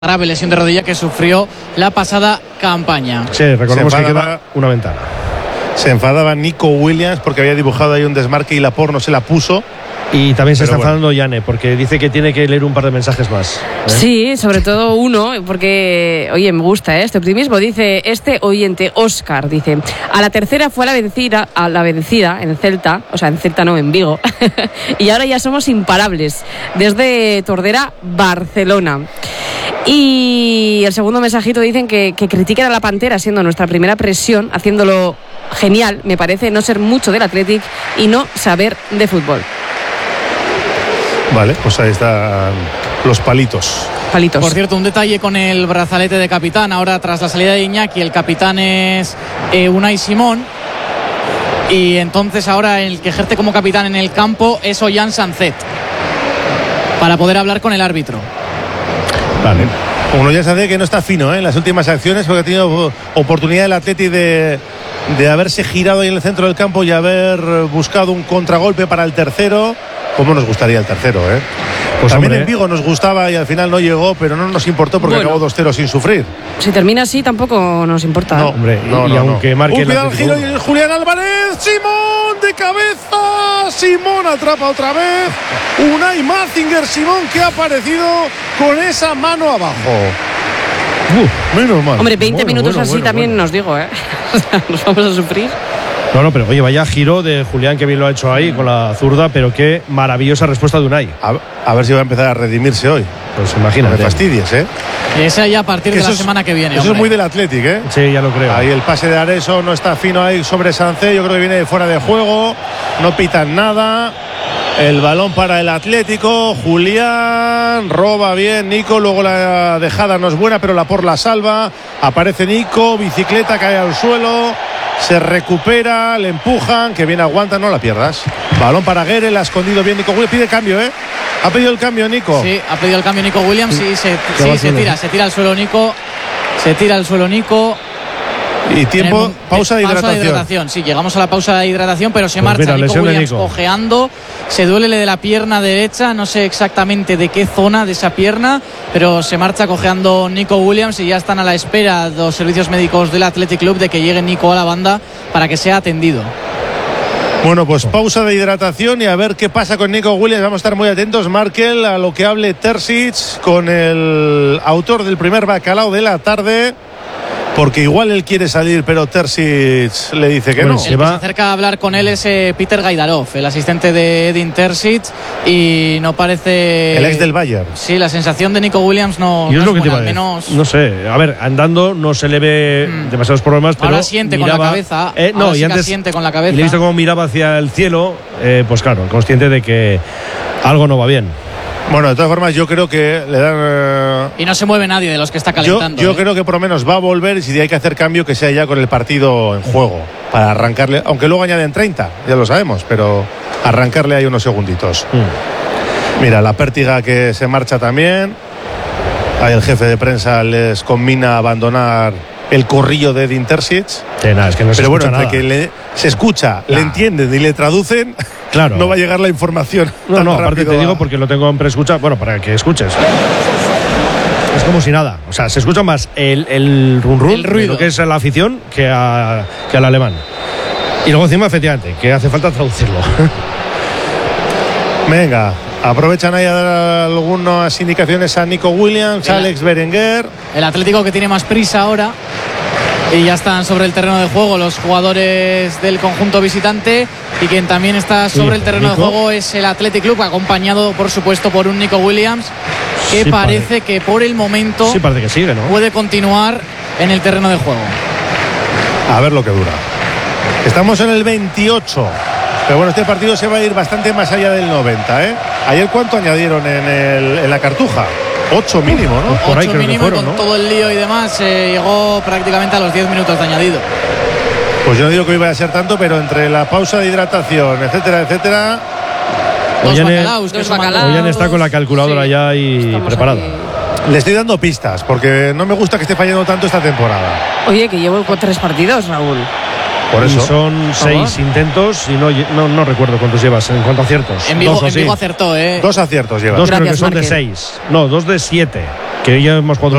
grave lesión de rodilla que sufrió la pasada campaña. Sí, recordemos que queda una ventana. Se enfadaba Nico Williams porque había dibujado ahí un desmarque y Laporte no se la puso. Y también se está enfadando Yane porque dice que tiene que leer un par de mensajes más. Sí, sobre todo uno, porque, oye, me gusta este optimismo. Dice este oyente, Óscar, dice: a la tercera fue a la vencida en Celta, o sea, en Celta no, en Vigo, y ahora ya somos imparables, desde Tordera, Barcelona. Y el segundo mensajito dicen que critiquen a la Pantera siendo nuestra primera presión, haciéndolo genial, me parece no ser mucho del Athletic y no saber de fútbol. Vale, pues ahí están los palitos. Por cierto, un detalle con el brazalete de capitán. Ahora, tras la salida de Iñaki, el capitán es Unai Simón. Y entonces ahora el que ejerce como capitán en el campo es Ollán Sancet, para poder hablar con el árbitro. Vale. Uno ya sabe que no está fino en las últimas acciones, porque ha tenido oportunidad el Atleti de haberse girado ahí en el centro del campo y haber buscado un contragolpe para el tercero. ¿Cómo nos gustaría el tercero, Pues también en Vigo nos gustaba y al final no llegó, pero no nos importó porque acabó 2-0 sin sufrir. Si termina así tampoco nos importa. No, hombre, y aunque marque el giro y Julián Álvarez, Simón de cabeza, Simón atrapa otra vez, Unai Mazinger, Simón que ha aparecido con esa mano abajo. Menos mal. Hombre, 20 minutos así también nos digo, nos vamos a sufrir. No, pero oye, vaya giro de Julián, que bien lo ha hecho ahí con la zurda, pero qué maravillosa respuesta de Unai. A ver si va a empezar a redimirse hoy. Pues imagínate. No me fastidies, Y esa ya a partir de la semana que viene. Eso es muy del Athletic, Sí, ya lo creo. Ahí el pase de Areso no está fino ahí sobre Sancet, yo creo que viene de fuera de juego, no pitan nada. El balón para el Atlético, Julián roba bien Nico, luego la dejada no es buena, pero Laporte la salva, aparece Nico, bicicleta, cae al suelo, se recupera, le empujan, que bien aguanta, no la pierdas. Balón para Guerre, la ha escondido bien Nico Williams, pide cambio, ha pedido el cambio Nico. Sí, ha pedido el cambio Nico Williams, se tira al suelo Nico. Y tiempo, pausa de hidratación. Sí, llegamos a la pausa de hidratación, pero se marcha Nico Williams cojeando, se duele de la pierna derecha, no sé exactamente de qué zona de esa pierna, pero se marcha cojeando Nico Williams y ya están a la espera los servicios médicos del Athletic Club de que llegue Nico a la banda para que sea atendido. Bueno, pues pausa de hidratación y a ver qué pasa con Nico Williams. Vamos a estar muy atentos, Markel, a lo que hable Terzic con el autor del primer bacalao de la tarde. Porque igual él quiere salir, pero Terzic le dice que no. El que se acerca a hablar con él es Peter Gaidarov, el asistente de Edin Terzic, y no parece... El ex del Bayern. Sí, la sensación de Nico Williams no es lo que buena, al menos... No sé, a ver, andando no se le ve demasiados problemas, pero ahora siente miraba, con la cabeza. Y antes siente con la cabeza. Y le he visto cómo miraba hacia el cielo, pues claro, consciente de que algo no va bien. Bueno, de todas formas, yo creo que le dan... Y no se mueve nadie de los que está calentando. Yo creo que por lo menos va a volver y si hay que hacer cambio, que sea ya con el partido en juego. Para arrancarle, aunque luego añaden 30, ya lo sabemos, pero arrancarle ahí unos segunditos. Mira, la Pértiga que se marcha también. Ahí el jefe de prensa les conmina a abandonar el corrillo de Edin Terzic. Es que no se escucha nada. Que se escucha, le entienden y le traducen, claro, no va a llegar la información. No, aparte te digo porque lo tengo en preescucha, bueno, para que escuches. Es como si nada, o sea, se escucha más el run-run, lo que es la afición, que al alemán. Y luego encima, efectivamente, que hace falta traducirlo. Venga, aprovechan ahí a dar algunas indicaciones a Nico Williams, Alex Berenguer. El Atlético que tiene más prisa ahora. Y ya están sobre el terreno de juego los jugadores del conjunto visitante. Y quien también está sobre el terreno de juego es el Athletic Club, acompañado por supuesto por un Nico Williams que parece que por el momento parece que sigue, ¿no? puede continuar en el terreno de juego. A ver lo que dura. Estamos en el 28. Pero bueno, este partido se va a ir bastante más allá del 90, Ayer, ¿cuánto añadieron en la Cartuja? 8 mínimo, ¿no? Por ahí 8 mínimo, fueron, con ¿no? todo el lío y demás, llegó prácticamente a los 10 minutos de añadido. Pues yo no digo que iba a ser tanto, pero entre la pausa de hidratación, etcétera, etcétera... Dos bacalaos. Ollán está con la calculadora ya y preparada. Le estoy dando pistas, porque no me gusta que esté fallando tanto esta temporada. Oye, que llevo 3 partidos, Raúl. Por eso. Y son 6 intentos y no recuerdo cuántos llevas en cuanto a aciertos. En Vigo acertó, 2 aciertos lleva. 2 creo que son Markel. de 6. No, 2 de 7. que ya hemos jugado